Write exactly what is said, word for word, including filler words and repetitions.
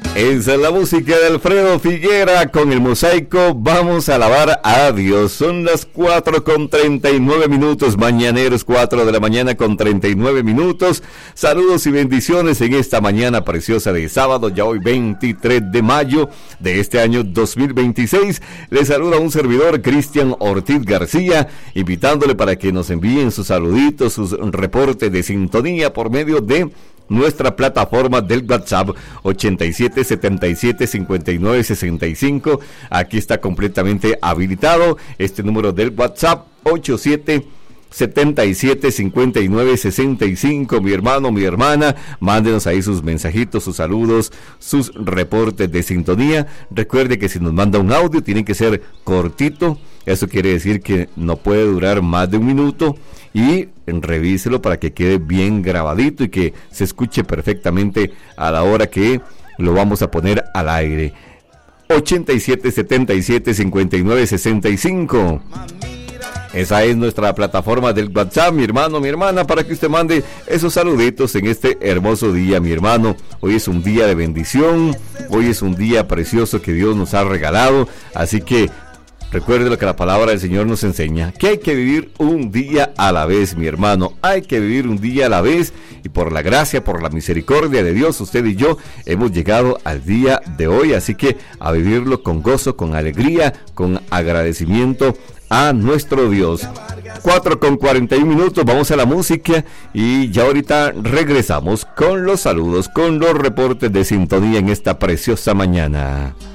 Esa es la música de Alfredo Figuera con el mosaico. Vamos a alabar a Dios. Son las cuatro con treinta y nueve minutos, mañaneros, cuatro de la mañana con treinta y nueve minutos. Saludos y bendiciones en esta mañana preciosa de sábado, ya hoy veintitrés de mayo de este año dos mil veintiséis. Les saluda un servidor, Cristian Ortiz García, invitándole para que nos envíen sus saluditos, sus reportes de sintonía por medio de nuestra plataforma del WhatsApp ochenta y siete, setenta y siete, cincuenta y nueve, sesenta y cinco. Aquí está completamente habilitado este número del WhatsApp, ochenta y siete, setenta y siete, cincuenta y nueve, sesenta y cinco. Mi hermano, mi hermana, mándenos ahí sus mensajitos, sus saludos, sus reportes de sintonía. Recuerde que si nos manda un audio tiene que ser cortito. Eso quiere decir que no puede durar más de un minuto, y revíselo para que quede bien grabadito y que se escuche perfectamente a la hora que lo vamos a poner al aire. ochenta y siete, setenta y siete, cincuenta y nueve, sesenta y cinco. Esa es nuestra plataforma del WhatsApp, mi hermano, mi hermana, para que usted mande esos saluditos en este hermoso día, mi hermano. Hoy es un día de bendición, hoy es un día precioso que Dios nos ha regalado, así que recuerde lo que la palabra del Señor nos enseña, que hay que vivir un día a la vez, mi hermano. Hay que vivir un día a la vez, y por la gracia, por la misericordia de Dios, usted y yo hemos llegado al día de hoy, así que a vivirlo con gozo, con alegría, con agradecimiento a nuestro Dios. cuatro con cuarenta y un minutos, vamos a la música y ya ahorita regresamos con los saludos, con los reportes de sintonía en esta preciosa mañana.